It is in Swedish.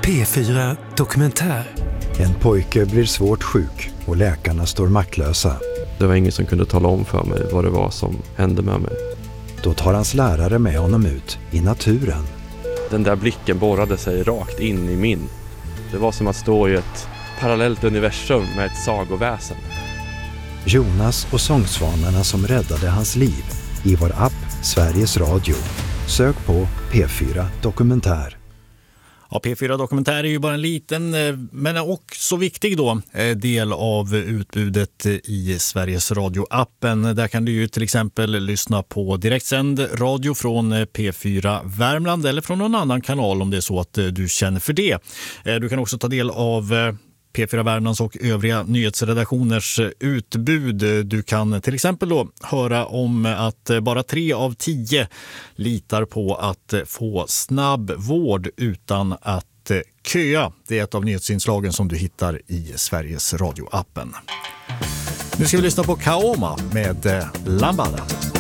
P4 Dokumentär. En pojke blir svårt sjuk och läkarna står maktlösa. Det var ingen som kunde tala om för mig vad det var som hände med mig. Då tar hans lärare med honom ut i naturen. Den där blicken borrade sig rakt in i min. Det var som att stå i ett parallellt universum med ett sagoväsen. Jonas och sångsvanarna som räddade hans liv i vår app Sveriges Radio. Sök på P4 Dokumentär. Ja, P4 Dokumentär är ju bara en liten men också viktig del av utbudet i Sveriges Radio-appen. Där kan du ju till exempel lyssna på direktsänd radio från P4 Värmland eller från någon annan kanal om det är så att du känner för det. Du kan också ta del av P4 Värmlands och övriga nyhetsredaktioners utbud. Du kan till exempel höra om att bara 3 av 10 litar på att få snabb vård utan att köa. Det är ett av nyhetsinslagen som du hittar i Sveriges Radio-appen. Nu ska vi lyssna på Kaoma med Lambada.